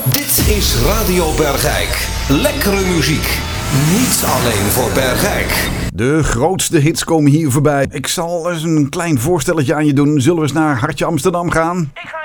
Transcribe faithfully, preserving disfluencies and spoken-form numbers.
Dit is Radio Bergijk. Lekkere muziek. Niet alleen voor Bergijk. De grootste hits komen hier voorbij. Ik zal eens een klein voorstelletje aan je doen. Zullen we eens naar Hartje Amsterdam gaan? Ik ga